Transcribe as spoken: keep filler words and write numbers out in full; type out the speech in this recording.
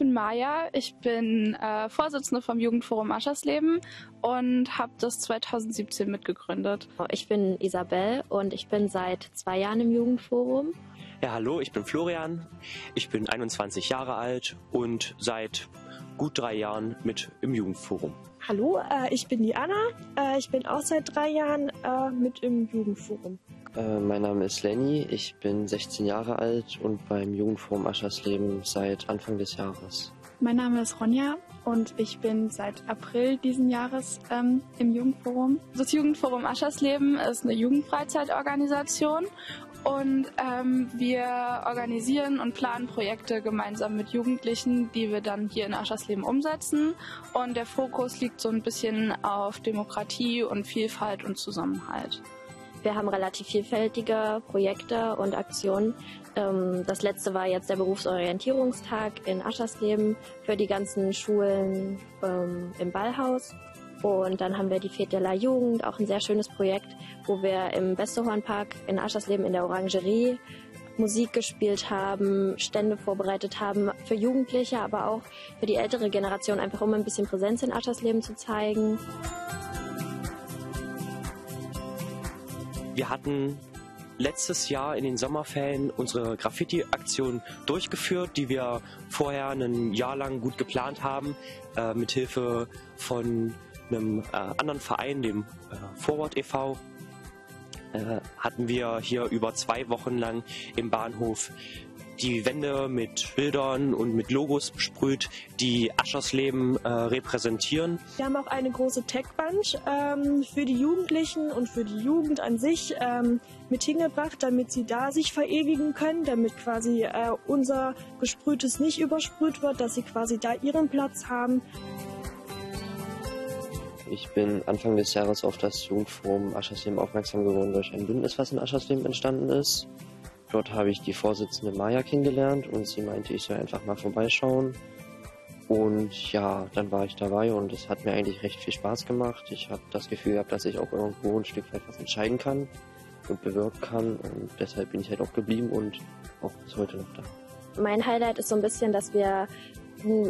bin Maja, ich bin äh, Vorsitzende vom Jugendforum Aschersleben und habe das zweitausendsiebzehn mitgegründet. Ich bin Isabel und ich bin seit zwei Jahren im Jugendforum. Ja, hallo, ich bin Florian, ich bin einundzwanzig Jahre alt und seit gut drei Jahren mit im Jugendforum. Hallo, äh, ich bin die Anna, äh, ich bin auch seit drei Jahren äh, mit im Jugendforum. Äh, mein Name ist Lenny, ich bin sechzehn Jahre alt und beim Jugendforum Aschersleben seit Anfang des Jahres. Mein Name ist Ronja und ich bin seit April diesen Jahres ähm, im Jugendforum. Das Jugendforum Aschersleben ist eine Jugendfreizeitorganisation und ähm, wir organisieren und planen Projekte gemeinsam mit Jugendlichen, die wir dann hier in Aschersleben umsetzen. Und der Fokus liegt so ein bisschen auf Demokratie und Vielfalt und Zusammenhalt. Wir haben relativ vielfältige Projekte und Aktionen. Das letzte war jetzt der Berufsorientierungstag in Aschersleben für die ganzen Schulen im Ballhaus. Und dann haben wir die Fete la Jugend, auch ein sehr schönes Projekt, wo wir im Westerhornpark in Aschersleben in der Orangerie Musik gespielt haben, Stände vorbereitet haben für Jugendliche, aber auch für die ältere Generation, einfach um ein bisschen Präsenz in Aschersleben zu zeigen. Wir hatten letztes Jahr in den Sommerferien unsere Graffiti-Aktion durchgeführt, die wir vorher ein Jahr lang gut geplant haben, äh, mit Hilfe von einem äh, anderen Verein, dem äh, Forward e V, äh, hatten wir hier über zwei Wochen lang im Bahnhof die Wände mit Bildern und mit Logos besprüht, die Aschersleben äh, repräsentieren. Wir haben auch eine große Tech-Bunch ähm, für die Jugendlichen und für die Jugend an sich ähm, mit hingebracht, damit sie da sich verewigen können, damit quasi äh, unser Gesprühtes nicht übersprüht wird, dass sie quasi da ihren Platz haben. Ich bin Anfang des Jahres auf das Jugendforum Aschersleben aufmerksam geworden durch ein Bündnis, was in Aschersleben entstanden ist. Dort habe ich die Vorsitzende Maja kennengelernt und sie meinte, ich soll einfach mal vorbeischauen. Und ja, dann war ich dabei und es hat mir eigentlich recht viel Spaß gemacht. Ich habe das Gefühl gehabt, dass ich auch irgendwo ein Stück weit was entscheiden kann und bewirken kann. Und deshalb bin ich halt auch geblieben und auch bis heute noch da. Mein Highlight ist so ein bisschen, dass wir